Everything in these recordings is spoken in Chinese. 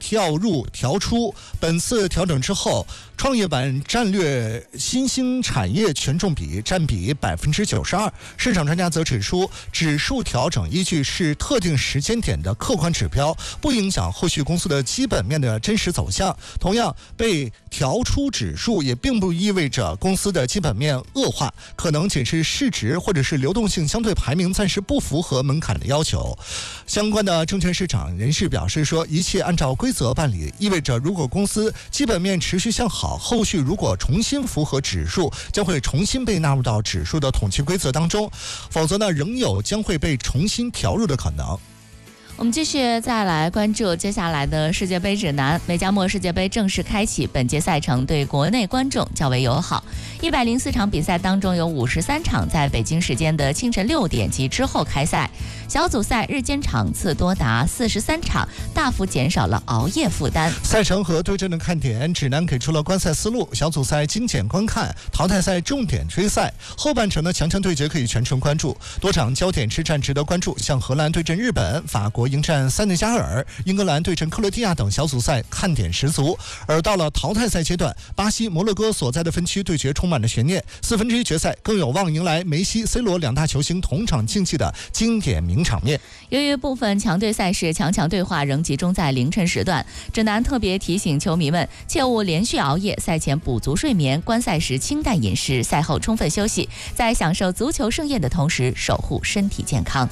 调出。本次调整之后，创业板战略新兴产业权重比占比92%。市场专家则指出，指数调整依据是特定时间点的客观指标，不影响后续公司的基本面的真实走向。同样，被调出指数也并不意味着公司的基本面恶化，可能仅是市值或者是流动性相对排名暂时不符合门槛的要求。相关的证券市场人士表示说，一切按照规则办理，意味着如果公司基本面持续向好，后续如果重新符合指数，将会重新被纳入到指数的统计规则当中，否则呢，仍有将会被重新调入的可能。 我们继续再来关注接下来的世界杯指南。美加墨世界杯正式开启，本届赛程对国内观众较为友好。104场比赛当中，有53场在北京时间的清晨6点及之后开赛。小组赛日间场次多达43场，大幅减少了熬夜负担。 赛程和对阵的看点指南给出了观赛思路：小组赛精简观看，淘汰赛重点追赛。后半程的强强对决可以全程关注，多场焦点之战值得关注，像荷兰对阵日本、法国迎战塞内加尔、英格兰对阵克罗地亚等小组赛看点十足。而到了淘汰赛阶段，巴西、摩洛哥所在的分区对决充满了悬念，4分之一决赛更有望迎来梅西、C 罗两大球星同场竞技的经典名场面。 由于部分强队赛事强对话仍集中在凌晨时段，指南特别提醒球迷们切勿连续熬夜，赛前补足睡眠，观赛时清淡饮食，赛后充分休息，在享受足球盛宴的同时守护身体健康。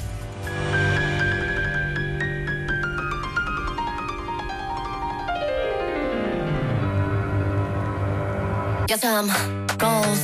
Yes,